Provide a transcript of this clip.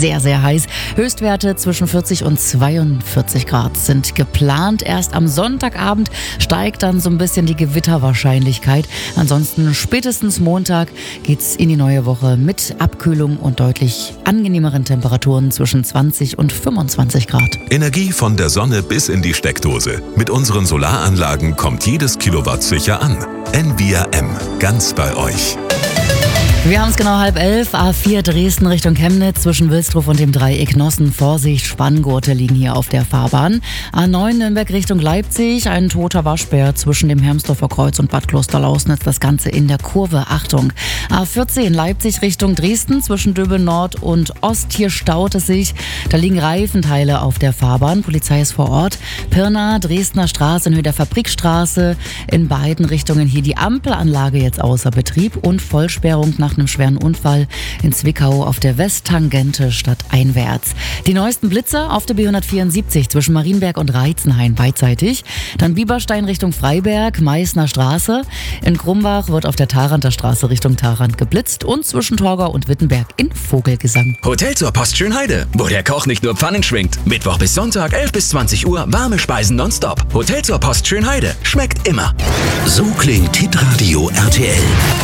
sehr, sehr heiß. Höchstwerte zwischen 40 und 42 Grad sind geplant. Erst am Sonntagabend steigt dann so ein bisschen die Gewitterwahrscheinlichkeit. Ansonsten spätestens Montag geht's in die neue Woche mit Abkühlung und deutlich angenehmeren Temperaturen zwischen 20 und 25 Grad. Energie von der Sonne bis in die Steckdose. Mit unseren Solaranlagen kommt jedes Kilowatt sicher an. Envia M. Ganz bei euch. Wir haben es genau 10:30. A4 Dresden Richtung Chemnitz zwischen Wilsdruf und dem Dreieck Nossen. Vorsicht, Spanngurte liegen hier auf der Fahrbahn. A9 Nürnberg Richtung Leipzig. Ein toter Waschbär zwischen dem Hermsdorfer Kreuz und Bad Klosterlausnitz. Das Ganze in der Kurve. Achtung. A14 Leipzig Richtung Dresden zwischen Döbel Nord und Ost. Hier staut es sich. Da liegen Reifenteile auf der Fahrbahn. Polizei ist vor Ort. Pirna, Dresdner Straße in Höhe der Fabrikstraße. In beiden Richtungen hier die Ampelanlage jetzt außer Betrieb und Vollsperrung nach einem schweren Unfall in Zwickau auf der Westtangente stadteinwärts. Die neuesten Blitze auf der B174 zwischen Marienberg und Reitzenhain beidseitig. Dann Bieberstein Richtung Freiberg, Meißner Straße. In Krumbach wird auf der Tharanter Straße Richtung Tharant geblitzt und zwischen Torgau und Wittenberg in Vogelgesang. Hotel zur Post Schönheide, wo der Koch nicht nur Pfannen schwingt. Mittwoch bis Sonntag 11 bis 20 Uhr warme Speisen nonstop. Hotel zur Post Schönheide, schmeckt immer. So klingt Hitradio RTL.